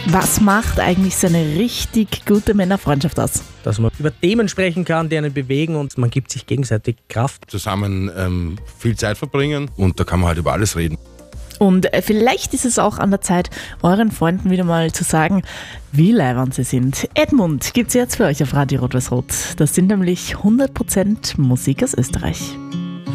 Was macht eigentlich so eine richtig gute Männerfreundschaft aus? Dass man über Themen sprechen kann, die einen bewegen und man gibt sich gegenseitig Kraft. Zusammen viel Zeit verbringen und da kann man halt über alles reden. Und vielleicht ist es auch an der Zeit, euren Freunden wieder mal zu sagen, wie leibend sie sind. Edmund gibt's jetzt für euch auf Radio Rot-Weiß-Rot. Das sind nämlich 100% Musik aus Österreich.